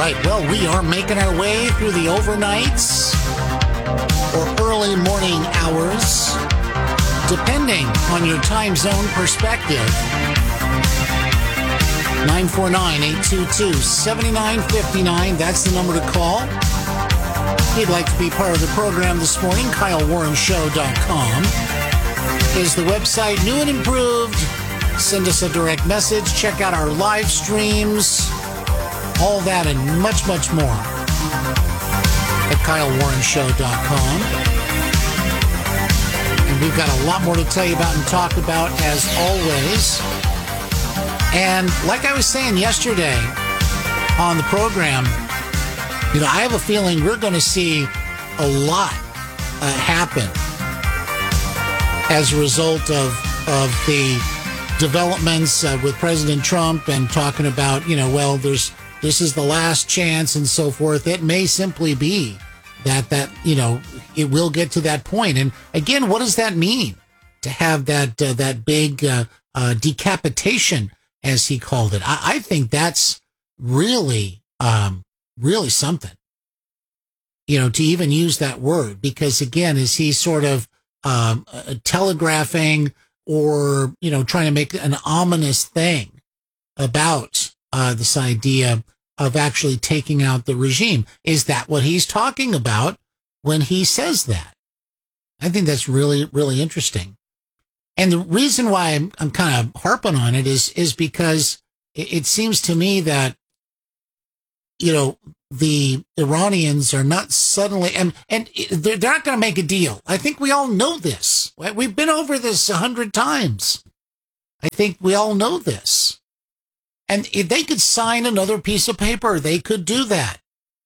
right. Well, we are making our way through the overnights or early morning hours, depending on your time zone perspective. 949-822-7959. That's the number to call. If you'd like to be part of the program this morning, KyleWarrenShow.com is the website, new and improved. Send us a direct message. Check out our live streams. All that and much, much more at KyleWarrenShow.com. And we've got a lot more to tell you about and talk about as always. And like I was saying yesterday on the program, I have a feeling we're going to see a lot happen as a result of the developments with President Trump and talking about, this is the last chance and so forth. It may simply be that it will get to that point. And again, what does that mean to have that big decapitation, as he called it? I think that's really something, to even use that word, because again, is he sort of telegraphing or, trying to make an ominous thing about this idea of actually taking out the regime? Is that what he's talking about when he says that? I think that's really, really interesting. And the reason why I'm kind of harping on it is because it seems to me that, the Iranians are not suddenly, and they're not going to make a deal. I think we all know this. We've been over this 100 times. I think we all know this. And if they could sign another piece of paper, they could do that.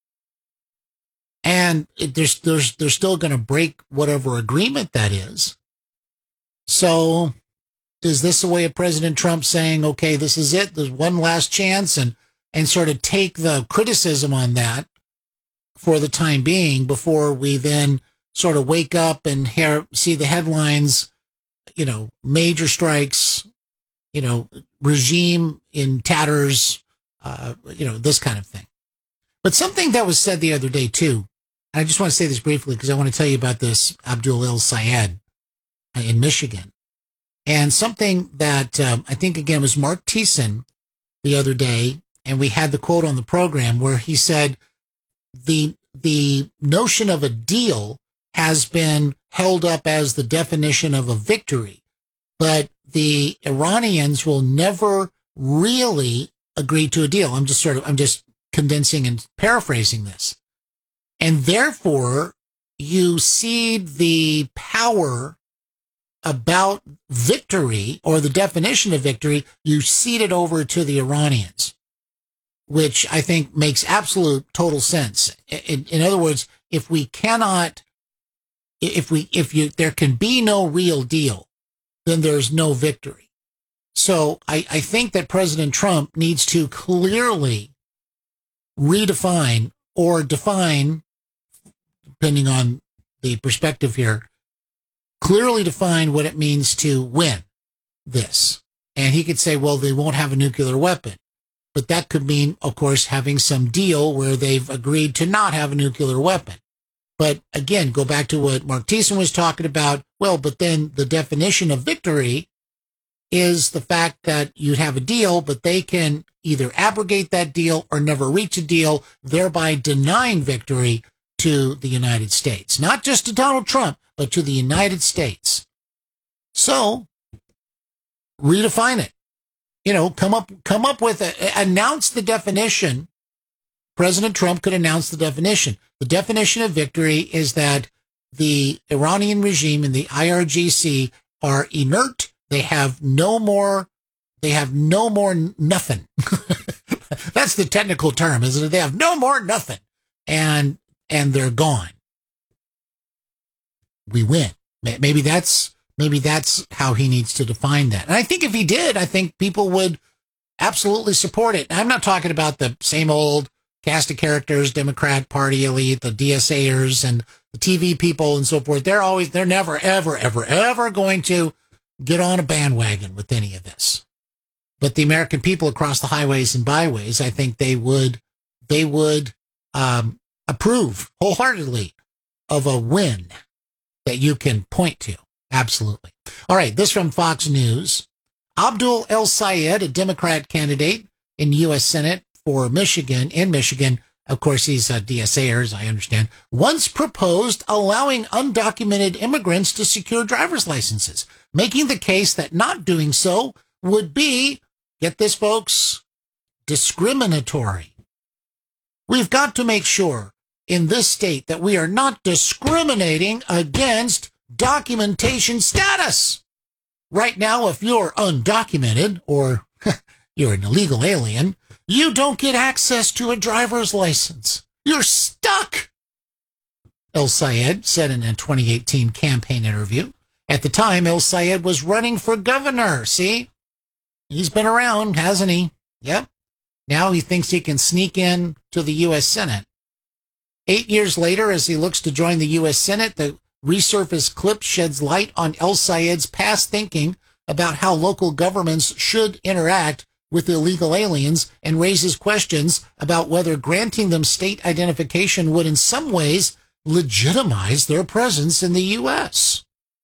And they're still going to break whatever agreement that is. So is this a way of President Trump saying, okay, this is it, there's one last chance, and sort of take the criticism on that for the time being before we then sort of wake up and see the headlines, major strikes, regime in tatters, this kind of thing. But something that was said the other day too, and I just want to say this briefly because I want to tell you about this Abdul El-Sayed in Michigan. And something that I think, again, was Mark Thiessen the other day, and we had the quote on the program where he said, the notion of a deal has been held up as the definition of a victory, but the Iranians will never really agree to a deal. I'm just condensing and paraphrasing this. And therefore, you cede the power about victory, or the definition of victory, you cede it over to the Iranians, which I think makes absolute total sense. In other words, there can be no real deal, then there's no victory. So I think that President Trump needs to clearly redefine or define, depending on the perspective here, clearly define what it means to win this. And he could say, well, they won't have a nuclear weapon. But that could mean, of course, having some deal where they've agreed to not have a nuclear weapon. But again, go back to what Mark Thiessen was talking about. Well, but then the definition of victory is the fact that you'd have a deal, but they can either abrogate that deal or never reach a deal, thereby denying victory to the United States. Not just to Donald Trump, but to the United States. So, redefine it. Come up with announce the definition. President Trump could announce the definition. The definition of victory is that the Iranian regime and the IRGC are inert. They have no more nothing. That's the technical term, isn't it? They have no more nothing. And they're gone. We win. Maybe that's how he needs to define that. And I think if he did, I think people would absolutely support it. And I'm not talking about the same old cast of characters, Democrat Party elite, the DSAers and the TV people and so forth. They're never, ever, ever, ever going to get on a bandwagon with any of this. But the American people across the highways and byways, I think they would they would approve wholeheartedly of a win that you can point to. Absolutely. All right, this from Fox News. Abdul El-Sayed, a Democrat candidate in U.S. Senate for Michigan, of course, he's a DSAer, as I understand, once proposed allowing undocumented immigrants to secure driver's licenses, making the case that not doing so would be, get this, folks, discriminatory. We've got to make sure in this state that we are not discriminating against documentation status. Right now, if you're undocumented or you're an illegal alien, you don't get access to a driver's license. You're stuck, El-Sayed said in a 2018 campaign interview. At the time, El-Sayed was running for governor. See? He's been around, hasn't he? Yep. Now he thinks he can sneak in to the U.S. Senate. 8 years later, as he looks to join the U.S. Senate, the resurfaced clip sheds light on El-Sayed's past thinking about how local governments should interact with illegal aliens and raises questions about whether granting them state identification would in some ways legitimize their presence in the U.S.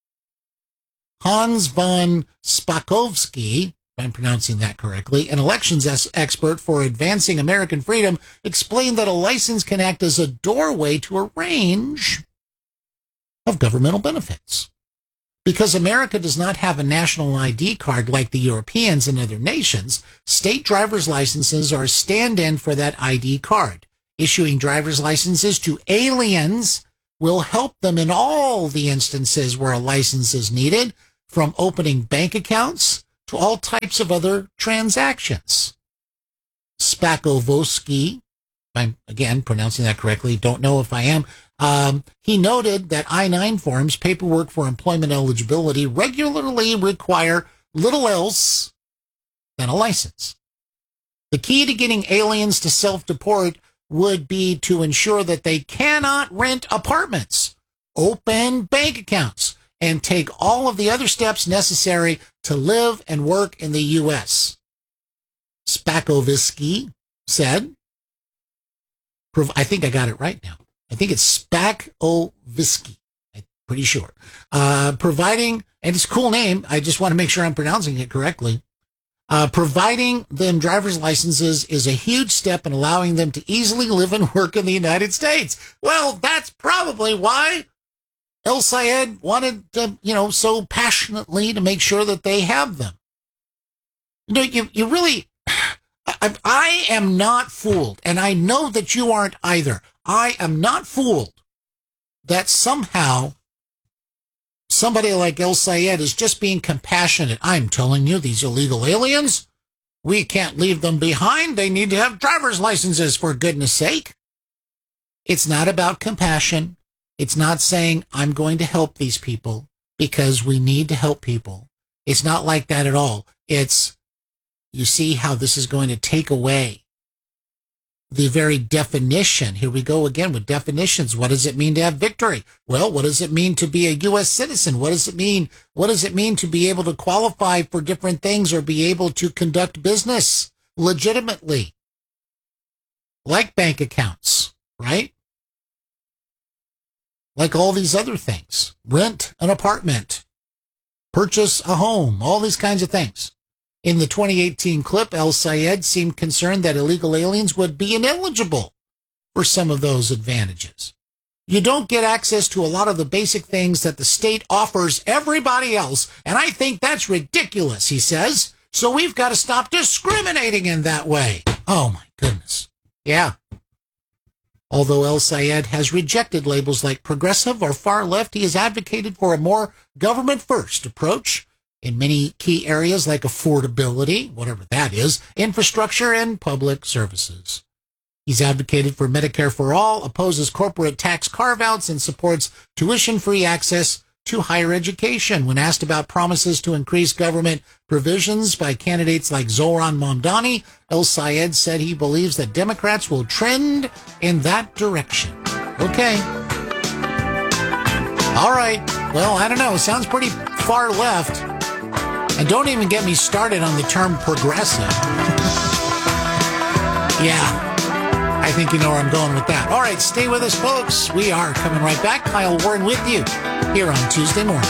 Hans von Spakovsky, if I'm pronouncing that correctly, an elections expert for advancing American freedom, explained that a license can act as a doorway to a range of governmental benefits. Because America does not have a national ID card like the Europeans and other nations, state driver's licenses are a stand-in for that ID card. Issuing driver's licenses to aliens will help them in all the instances where a license is needed, from opening bank accounts to all types of other transactions. Spakovsky, I'm again pronouncing that correctly, don't know if I am, he noted that I-9 forms, paperwork for employment eligibility, regularly require little else than a license. The key to getting aliens to self-deport would be to ensure that they cannot rent apartments, open bank accounts, and take all of the other steps necessary to live and work in the U.S. Spakovsky said, I think I got it right now. I think it's Spakovsky. I'm pretty sure. Providing, and it's a cool name. I just want to make sure I'm pronouncing it correctly. Providing them driver's licenses is a huge step in allowing them to easily live and work in the United States. Well, that's probably why El-Sayed wanted to, so passionately to make sure that they have them. You really, I am not fooled, and I know that you aren't either. I am not fooled that somehow somebody like El-Sayed is just being compassionate. I'm telling you, these illegal aliens, we can't leave them behind. They need to have driver's licenses, for goodness sake. It's not about compassion. It's not saying I'm going to help these people because we need to help people. It's not like that at all. It's, you see how this is going to take away the very definition. Here we go again with definitions. What does it mean to have victory? Well, what does it mean to be a U.S. citizen? What does it mean? What does it mean to be able to qualify for different things or be able to conduct business legitimately? Like bank accounts, right? Like all these other things. Rent an apartment, purchase a home, all these kinds of things. In the 2018 clip, El-Sayed seemed concerned that illegal aliens would be ineligible for some of those advantages. You don't get access to a lot of the basic things that the state offers everybody else, and I think that's ridiculous, he says. So we've got to stop discriminating in that way. Oh, my goodness. Yeah. Although El-Sayed has rejected labels like progressive or far left, he has advocated for a more government-first approach in many key areas like affordability, whatever that is, infrastructure, and public services. He's advocated for Medicare for all, opposes corporate tax carve-outs, and supports tuition-free access to higher education. When asked about promises to increase government provisions by candidates like Zohran Mamdani, El-Sayed said he believes that Democrats will trend in that direction. Okay. All right. Well, I don't know. Sounds pretty far left. And don't even get me started on the term progressive. Yeah. I think you know where I'm going with that. All right, stay with us, folks. We are coming right back. Kyle Warren with you here on Tuesday morning.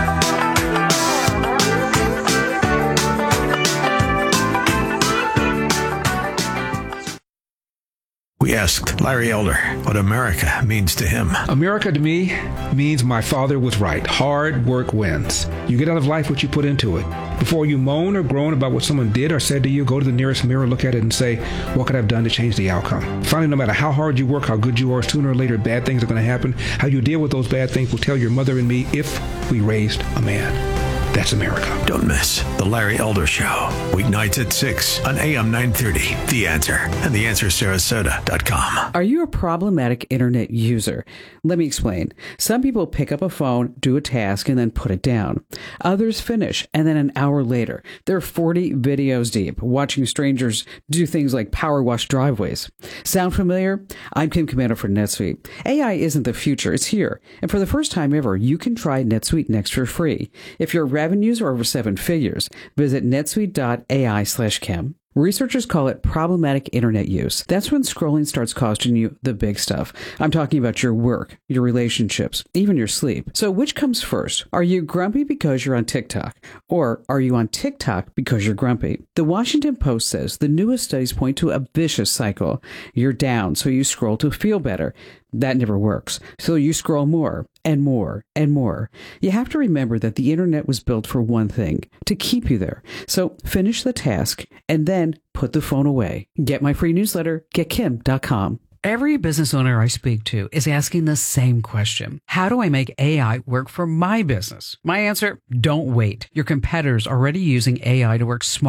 We asked Larry Elder what America means to him. America to me means my father was right. Hard work wins. You get out of life what you put into it. Before you moan or groan about what someone did or said to you, go to the nearest mirror, look at it, and say, what could I have done to change the outcome? Finally, no matter how hard you work, how good you are, sooner or later, bad things are going to happen. How you deal with those bad things will tell your mother and me if we raised a man. That's America. Don't miss The Larry Elder Show. Weeknights at 6 on AM 930. The Answer and TheAnswerSarasota.com. Are you a problematic internet user? Let me explain. Some people pick up a phone, do a task, and then put it down. Others finish, and then an hour later, they're 40 videos deep, watching strangers do things like power wash driveways. Sound familiar? I'm Kim Commander for NetSuite. AI isn't the future, it's here. And for the first time ever, you can try NetSuite Next for free. If your revenues are over 7 figures, visit netsuite.ai/Kim. Researchers call it problematic internet use. That's when scrolling starts costing you the big stuff. I'm talking about your work, your relationships, even your sleep. So which comes first? Are you grumpy because you're on TikTok? Or are you on TikTok because you're grumpy? The Washington Post says the newest studies point to a vicious cycle. You're down, so you scroll to feel better. That never works. So you scroll more and more and more. You have to remember that the internet was built for one thing, to keep you there. So finish the task and then put the phone away. Get my free newsletter, getkim.com. Every business owner I speak to is asking the same question. How do I make AI work for my business? My answer, don't wait. Your competitors are already using AI to work smarter.